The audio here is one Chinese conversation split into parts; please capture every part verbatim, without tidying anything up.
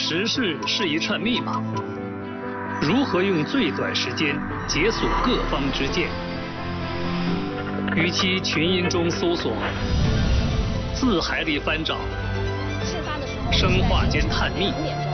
时事是一串密码，如何用最短时间解锁各方之见？与其群音中搜索，字海里翻找，生化间探秘，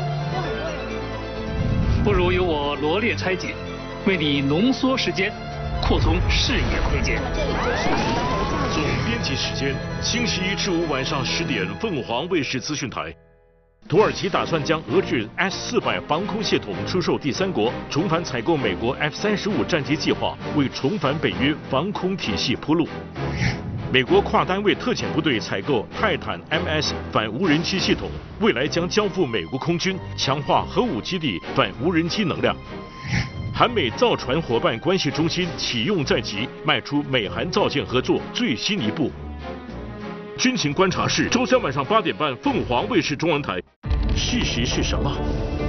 不如由我罗列拆解，为你浓缩时间，扩充视野空间。 总编辑时间：星期一至五晚上十点，凤凰卫视资讯台。土耳其打算将俄制 S 四百防空系统出售第三国，重返采购美国 F 三十五战机计划，为重返北约防空体系铺路。美国跨单位特遣部队采购泰坦 M S 反无人机系统，未来将交付美国空军，强化核武基地反无人机能量。韩美造船伙伴关系中心启用在即，迈出美韩造舰合作最新一步。军情观察室，周三晚上八点半，凤凰卫视中文台。事实是什么？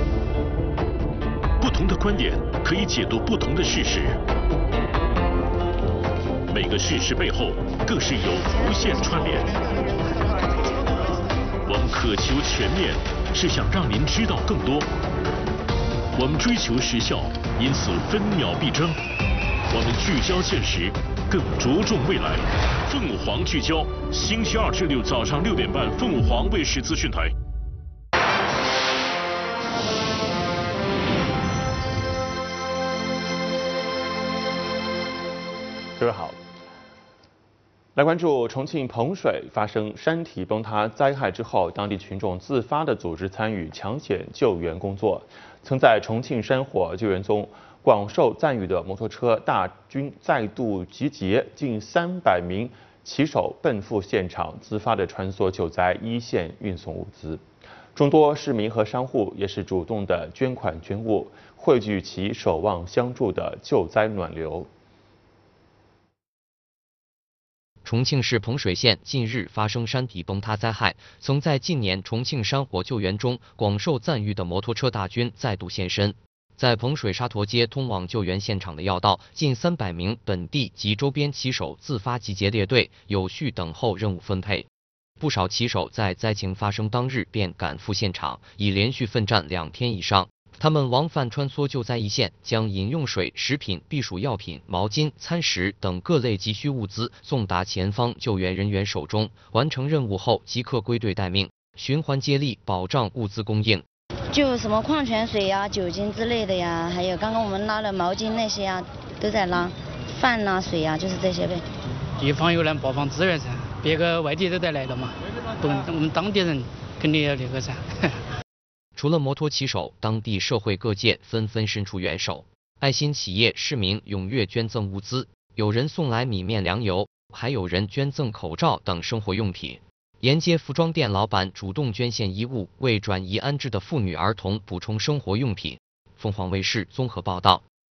不同的观点可以解读不同的事实，每个事实背后更是有无限串联。我们渴求全面，是想让您知道更多。我们追求时效，因此分秒必争。我们聚焦现实，更着重未来。凤凰聚焦，星期二至六早上六点半，凤凰卫视资讯台。 各位好，来关注重庆彭水发生山体崩塌灾害之后，当地群众自发的组织参与抢险救援工作。曾在重庆山火救援中广受赞誉的摩托车大军再度集结，近三百名骑手奔赴现场，自发的穿梭救灾一线，运送物资。众多市民和商户也是主动的捐款捐物，汇聚其守望相助的救灾暖流。 重庆市彭水县近日发生山体崩塌灾害，曾在近年重庆山火救援中广受赞誉的摩托车大军再度现身。在彭水沙陀街通往救援现场的要道，近三百名本地及周边骑手自发集结列队，有序等候任务分配。不少骑手在灾情发生当日便赶赴现场，已连续奋战两天以上。他们往返穿梭救灾一线，将饮用水、食品、避暑药品、毛巾、餐食等各类急需物资送达前方救援人员手中，完成任务后即刻归队待命，循环接力，保障物资供应。 就什么矿泉水呀、酒精之类的呀，还有刚刚我们拉的毛巾那些呀，都在拉，饭呐、水呀，就是这些呗。 地方有难播放资源噻，别个外地都得来的嘛，不能我们当地人肯定要那个噻。 除了摩托骑手，当地社会各界纷纷伸出援手，爱心企业、市民踊跃捐赠物资，有人送来米面粮油，还有人捐赠口罩等生活用品。沿街服装店老板主动捐献衣物，为转移安置的妇女儿童补充生活用品。凤凰卫视综合报道。